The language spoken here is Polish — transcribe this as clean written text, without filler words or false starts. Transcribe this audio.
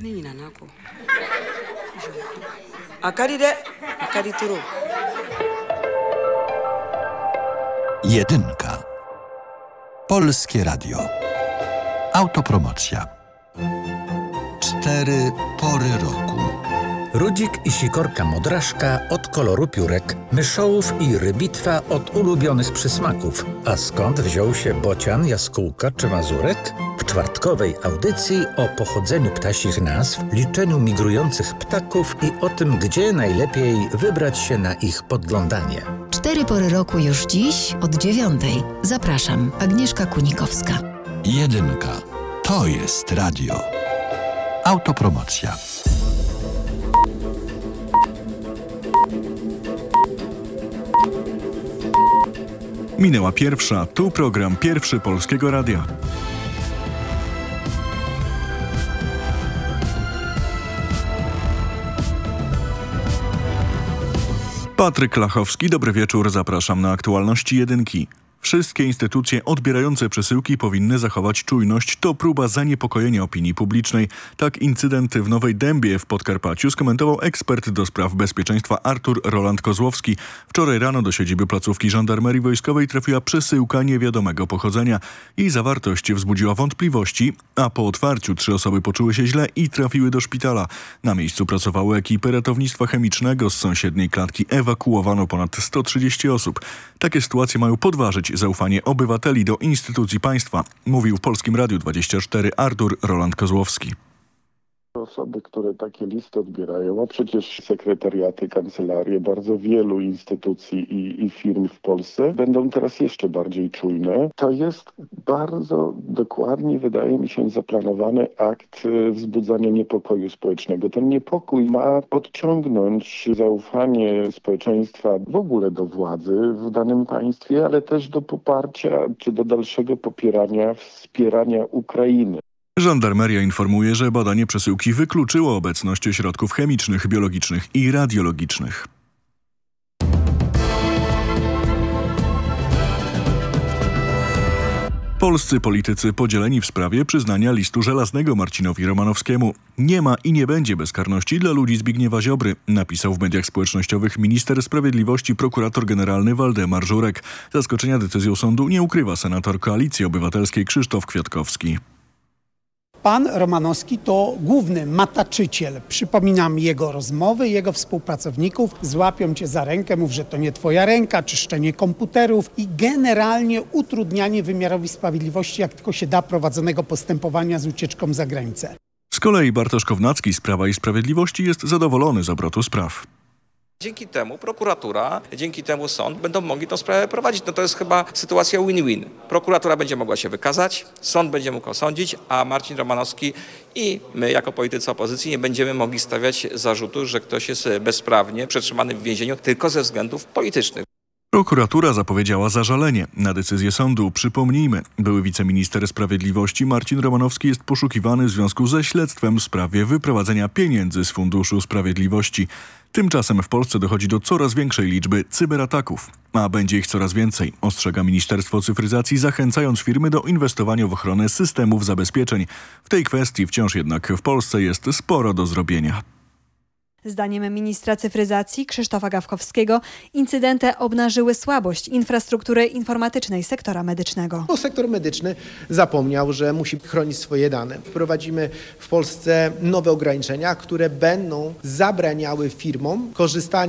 Ni nanako. Akari de, akari turu. Jedynka. Polskie Radio. Autopromocja. 4 pory roku. Rudzik i sikorka modraszka od koloru piórek, myszołów i rybitwa od ulubionych przysmaków. A skąd wziął się bocian, jaskółka czy mazurek? W czwartkowej audycji o pochodzeniu ptasich nazw, liczeniu migrujących ptaków i o tym, gdzie najlepiej wybrać się na ich podglądanie. 4 pory roku już dziś od 9:00. Zapraszam, Agnieszka Kunikowska. Jedynka. To jest radio. Autopromocja. Minęła pierwsza, tu program Pierwszy Polskiego Radia. Patryk Lachowski, dobry wieczór, zapraszam na aktualności jedynki. Wszystkie instytucje odbierające przesyłki powinny zachować czujność. To próba zaniepokojenia opinii publicznej. Tak incydent w Nowej Dębie w Podkarpaciu skomentował ekspert do spraw bezpieczeństwa Artur Roland Kozłowski. Wczoraj rano do siedziby placówki żandarmerii wojskowej trafiła przesyłka niewiadomego pochodzenia. Jej zawartość wzbudziła wątpliwości, a po otwarciu 3 osoby poczuły się źle i trafiły do szpitala. Na miejscu pracowały ekipy ratownictwa chemicznego. Z sąsiedniej klatki ewakuowano ponad 130 osób. Takie sytuacje mają podważyć zaufanie obywateli do instytucji państwa, mówił w Polskim Radiu 24 Artur Roland Kozłowski. Osoby, które takie listy odbierają, a przecież sekretariaty, kancelarie bardzo wielu instytucji i firm w Polsce będą teraz jeszcze bardziej czujne. To jest bardzo dokładnie, wydaje mi się, zaplanowany akt wzbudzania niepokoju społecznego. Ten niepokój ma podciągnąć zaufanie społeczeństwa w ogóle do władzy w danym państwie, ale też do poparcia czy do dalszego wspierania Ukrainy. Żandarmeria informuje, że badanie przesyłki wykluczyło obecność środków chemicznych, biologicznych i radiologicznych. Polscy politycy podzieleni w sprawie przyznania listu żelaznego Marcinowi Romanowskiemu. Nie ma i nie będzie bezkarności dla ludzi Zbigniewa Ziobry, napisał w mediach społecznościowych minister sprawiedliwości prokurator generalny Waldemar Żurek. Zaskoczenia decyzją sądu nie ukrywa senator Koalicji Obywatelskiej Krzysztof Kwiatkowski. Pan Romanowski to główny mataczyciel. Przypominam jego rozmowy, jego współpracowników. Złapią cię za rękę, mów, że to nie twoja ręka, czyszczenie komputerów i generalnie utrudnianie wymiarowi sprawiedliwości, jak tylko się da, prowadzonego postępowania z ucieczką za granicę. Z kolei Bartosz Kownacki z Prawa i Sprawiedliwości jest zadowolony z obrotu spraw. Dzięki temu prokuratura, dzięki temu sąd będą mogli tę sprawę prowadzić. No to jest chyba sytuacja win-win. Prokuratura będzie mogła się wykazać, sąd będzie mógł osądzić, a Marcin Romanowski i my jako politycy opozycji nie będziemy mogli stawiać zarzutu, że ktoś jest bezprawnie przetrzymany w więzieniu tylko ze względów politycznych. Prokuratura zapowiedziała zażalenie na decyzję sądu. Przypomnijmy, były wiceminister sprawiedliwości Marcin Romanowski jest poszukiwany w związku ze śledztwem w sprawie wyprowadzenia pieniędzy z Funduszu Sprawiedliwości. Tymczasem w Polsce dochodzi do coraz większej liczby cyberataków, a będzie ich coraz więcej, ostrzega Ministerstwo Cyfryzacji, zachęcając firmy do inwestowania w ochronę systemów zabezpieczeń. W tej kwestii wciąż jednak w Polsce jest sporo do zrobienia. Zdaniem ministra cyfryzacji Krzysztofa Gawkowskiego incydenty obnażyły słabość infrastruktury informatycznej sektora medycznego. Sektor medyczny zapomniał, że musi chronić swoje dane. Wprowadzimy w Polsce nowe ograniczenia, które będą zabraniały firmom korzystania